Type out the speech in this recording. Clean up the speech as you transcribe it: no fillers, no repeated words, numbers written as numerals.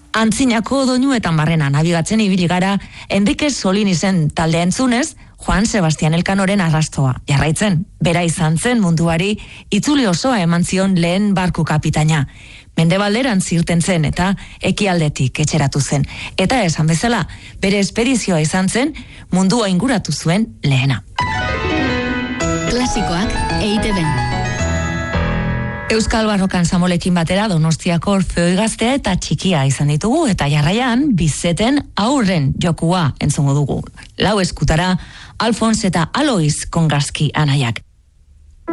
Antzinako doinuetan barrena nabigatzen ibili gara, Enrique Solin izen taldea entzunez, Juan Sebastian Elkanoren arrastoa jarraitzen. Bera izan zen munduari itzuli osoa eman zion lehen barku kapitaina. Mendebalderan zirten zen eta ekialdetik etxeratu zen. Eta esan bezala, bere espedizioa izan zen mundua inguratu zuen lehena. Klasikoak EITB. Euskal Barrokan Samolekin batera Donostiako Orfeoi Gaztea eta Txikia izan ditugu eta jarraian Bizeten aurren jokua entzungo dugu. Lau eskutara Alfons eta Alois Kongarski anaiak.